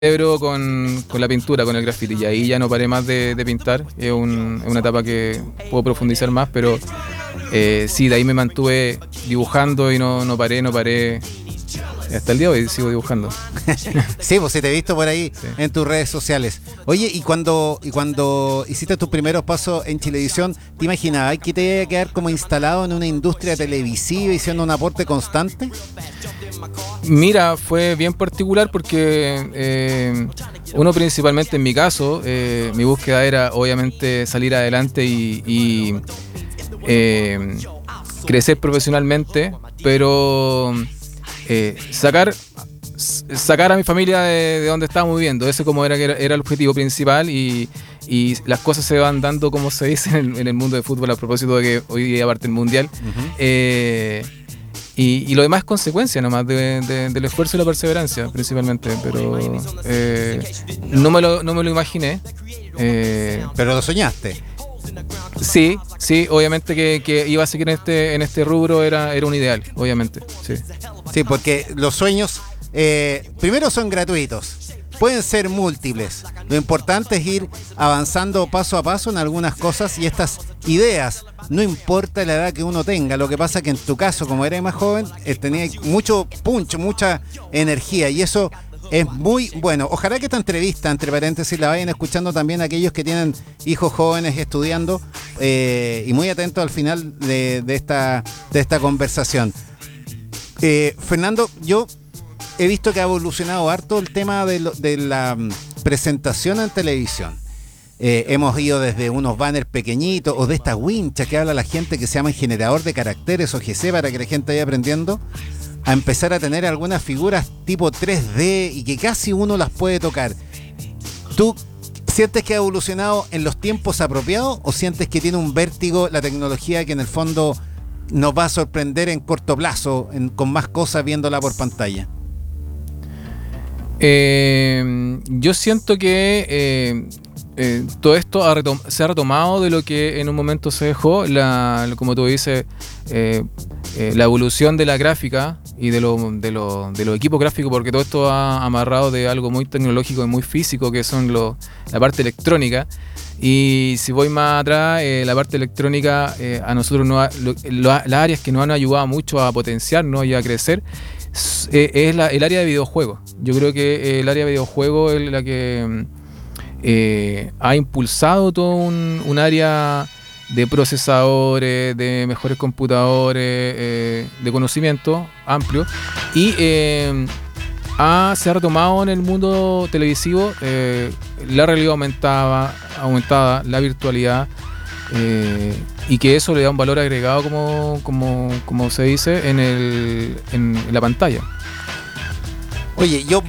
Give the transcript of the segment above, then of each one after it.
cerebro con la pintura, con el graffiti, y ahí ya no paré más de pintar. Es una etapa que puedo profundizar más, pero sí, de ahí me mantuve dibujando y no paré. Hasta el día de hoy sigo dibujando. Sí, pues sí, te he visto por ahí Sí. en tus redes sociales. Oye, y cuando hiciste tus primeros pasos en Chilevisión, ¿te imaginabas que te iba a quedar como instalado en una industria televisiva y siendo un aporte constante? Mira, fue bien particular porque uno principalmente en mi caso, mi búsqueda era obviamente salir adelante y eh, crecer profesionalmente, pero sacar a mi familia de donde estábamos viviendo. Eso como era el objetivo principal y las cosas se van dando, como se dice en el mundo del fútbol, a propósito de que hoy día parte el Mundial. Y lo demás es consecuencia nomás del esfuerzo y la perseverancia, principalmente. Pero no me lo imaginé. Pero lo soñaste. Sí, obviamente que iba a seguir en este rubro era un ideal, obviamente. Sí. Sí, porque los sueños, primero son gratuitos, pueden ser múltiples. Lo importante es ir avanzando paso a paso en algunas cosas y estas ideas, no importa la edad que uno tenga. Lo que pasa es que en tu caso, como eres más joven, tenías mucho punch, mucha energía y eso es muy bueno. Ojalá que esta entrevista, entre paréntesis, la vayan escuchando también aquellos que tienen hijos jóvenes estudiando y muy atentos al final de esta conversación. Fernando, yo he visto que ha evolucionado harto el tema de la presentación en televisión. Hemos ido desde unos banners pequeñitos o de esta wincha que habla la gente que se llama generador de caracteres o GC para que la gente vaya aprendiendo, a empezar a tener algunas figuras tipo 3D y que casi uno las puede tocar. ¿Tú sientes que ha evolucionado en los tiempos apropiados o sientes que tiene un vértigo la tecnología que en el fondo nos va a sorprender en corto plazo con más cosas viéndola por pantalla? Yo siento que todo esto se ha retomado de lo que en un momento se dejó, como tú dices, la evolución de la gráfica y de los equipos gráficos, porque todo esto ha amarrado de algo muy tecnológico y muy físico, que son la parte electrónica. Y si voy más atrás, la parte electrónica a nosotros las áreas que nos han ayudado mucho a potenciarnos y a crecer es el área de videojuegos. Yo creo que el área de videojuegos es la que ha impulsado todo un área de procesadores, de mejores computadores, de conocimiento amplio y se ha retomado en el mundo televisivo la realidad aumentada, la virtualidad, y que eso le da un valor agregado, como se dice, en la pantalla. Oye, yo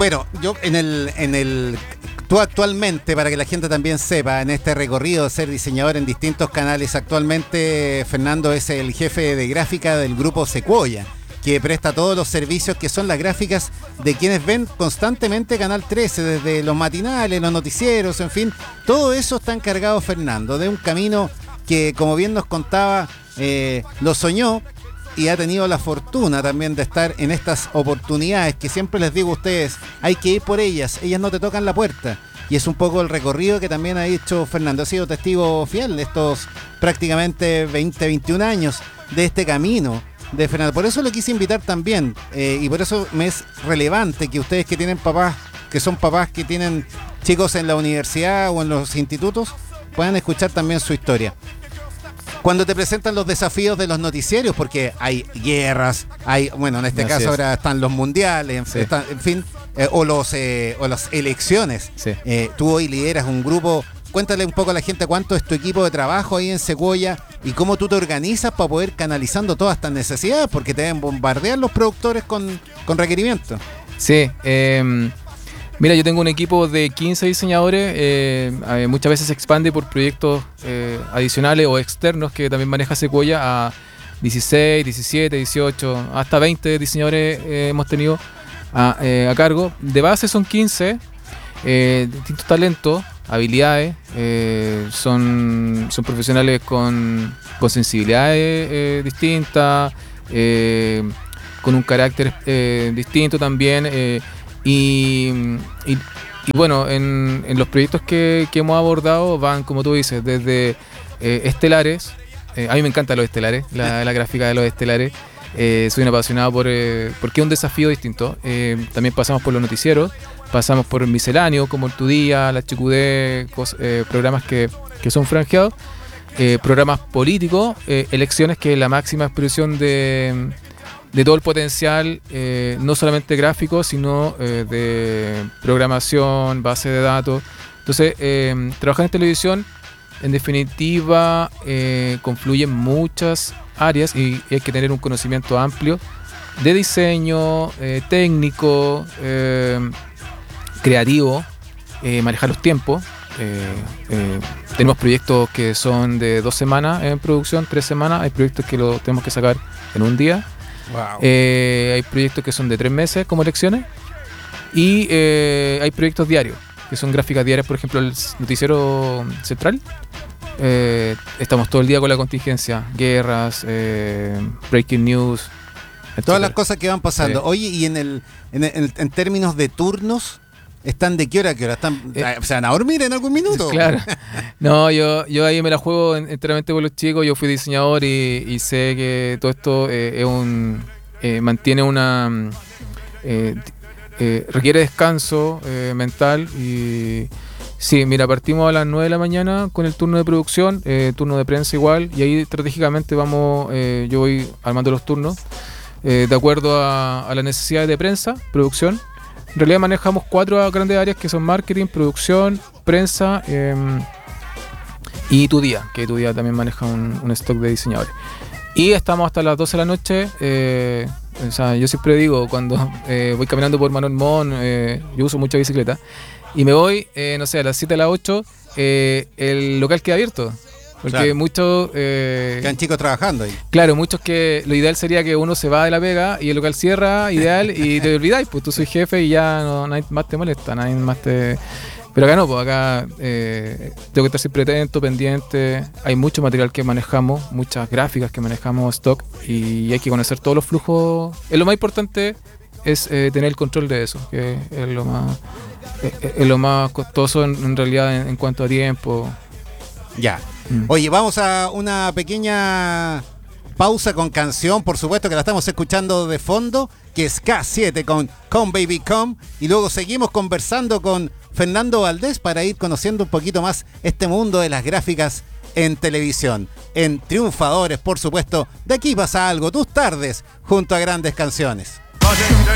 tú actualmente, para que la gente también sepa, en este recorrido de ser diseñador en distintos canales, actualmente Fernando es el jefe de gráfica del grupo Sequoia, que presta todos los servicios que son las gráficas de quienes ven constantemente Canal 13, desde los matinales, los noticieros, en fin, todo eso está encargado Fernando, de un camino que, como bien nos contaba, lo soñó y ha tenido la fortuna también de estar en estas oportunidades que siempre les digo a ustedes, hay que ir por ellas no te tocan la puerta. Y es un poco el recorrido que también ha hecho Fernando. Ha sido testigo fiel de estos prácticamente 20, 21 años de este camino de Fernando. Por eso lo quise invitar también, y por eso me es relevante que ustedes que tienen papás, que son papás que tienen chicos en la universidad o en los institutos, puedan escuchar también su historia. Cuando te presentan los desafíos de los noticiarios, porque hay guerras, en este caso ahora están los mundiales, Sí. en fin, o las elecciones. Sí. Tú hoy lideras un grupo. Cuéntale un poco a la gente cuánto es tu equipo de trabajo ahí en Sequoia y cómo tú te organizas para poder canalizando todas estas necesidades, porque te deben bombardear los productores con requerimientos. Sí, mira, yo tengo un equipo de 15 diseñadores, muchas veces se expande por proyectos adicionales o externos que también maneja Sequoia a 16, 17, 18, hasta 20 diseñadores hemos tenido a cargo. De base son 15, distintos talentos, habilidades, son profesionales con sensibilidades distintas, con un carácter distinto también. Y y bueno, en los proyectos que hemos abordado van, como tú dices, desde estelares. A mí me encantan los estelares, la gráfica de los estelares. Soy un apasionado porque es un desafío distinto. También pasamos por los noticieros, pasamos por misceláneos como el Tu Día, la HQD, programas que son franjeados, programas políticos, elecciones, que es la máxima expresión de todo el potencial, no solamente gráfico, sino de programación, base de datos. Entonces, trabajar en televisión, en definitiva, confluyen muchas áreas y hay que tener un conocimiento amplio de diseño, técnico, creativo, manejar los tiempos. Tenemos proyectos que son de 2 semanas en producción, 3 semanas. Hay proyectos que lo tenemos que sacar en un día. Wow. Hay proyectos que son de 3 meses como lecciones. Y hay proyectos diarios, que son gráficas diarias. Por ejemplo, el noticiero central. Estamos todo el día con la contingencia, guerras, breaking news, etcétera. Todas las cosas que van pasando. Sí. Oye, y en términos de turnos, ¿están de qué hora a qué hora? ¿Se van a dormir en algún minuto? Claro. No, yo ahí me la juego enteramente con los chicos. Yo fui diseñador y sé que todo esto mantiene una... requiere descanso mental y... Sí, mira, partimos a las 9 de la mañana con el turno de producción, turno de prensa igual, y ahí estratégicamente yo voy armando los turnos de acuerdo a las necesidades de prensa, producción. En realidad manejamos 4 grandes áreas que son marketing, producción, prensa y Tu Día, que Tu Día también maneja un stock de diseñadores. Y estamos hasta las 12 de la noche. O sea, yo siempre digo, cuando voy caminando por Manuel Montt, yo uso mucha bicicleta, y me voy, no sé, a las 7 a las 8, el local queda abierto. Porque claro, muchos... quedan chicos trabajando ahí. Claro, muchos que lo ideal sería que uno se va de la pega y el local cierra, ideal, y te olvidáis, pues tú soy jefe y ya nadie más te molesta, nadie más te... Pero acá no, pues acá tengo que estar siempre atento, pendiente. Hay mucho material que manejamos, muchas gráficas que manejamos stock, y hay que conocer todos los flujos. Lo más importante es tener el control de eso, que es lo más costoso en realidad en cuanto a tiempo. Ya. Oye, vamos a una pequeña pausa con canción, por supuesto que la estamos escuchando de fondo, que es K7 con Come Baby Come, y luego seguimos conversando con Fernando Valdés para ir conociendo un poquito más este mundo de las gráficas en televisión. En Triunfadores, por supuesto, de aquí pasa algo, tus tardes junto a grandes canciones.